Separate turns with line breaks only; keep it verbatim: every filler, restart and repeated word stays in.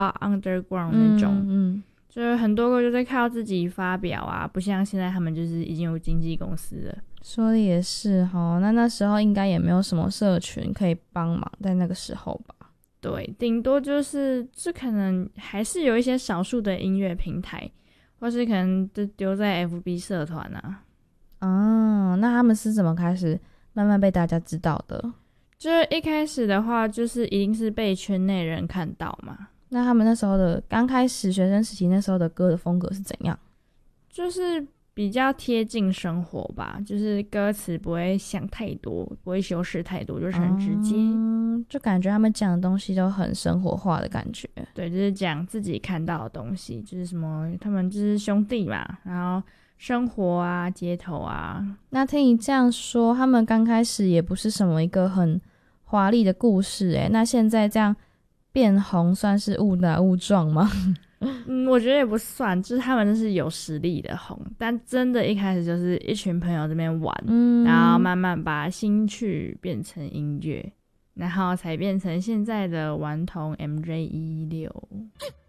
underground 那种，
嗯嗯，
就是很多个就是靠自己发表啊，不像现在他们就是已经有经纪公司了。
说的也是齁，那那时候应该也没有什么社群可以帮忙在那个时候吧。
对，顶多就是这可能还是有一些少数的音乐平台，或是可能就丢在 F B 社团啊。
哦，那他们是怎么开始慢慢被大家知道的？
就是一开始的话，就是一定是被圈内人看到嘛。
那他们那时候的刚开始学生时期那时候的歌的风格是怎样？
就是比较贴近生活吧，就是歌词不会想太多，不会修饰太多，就是很直接。
嗯，就感觉他们讲的东西都很生活化的感觉。
对，就是讲自己看到的东西，就是什么他们就是兄弟嘛，然后生活啊、街头啊。
那听你这样说，他们刚开始也不是什么一个很华丽的故事诶，那现在这样变红算是误打误撞吗？
嗯，我觉得也不算，就是他们就是有实力的红，但真的一开始就是一群朋友这边玩，
嗯，
然后慢慢把兴趣变成音乐，然后才变成现在的顽童 M J 一一六。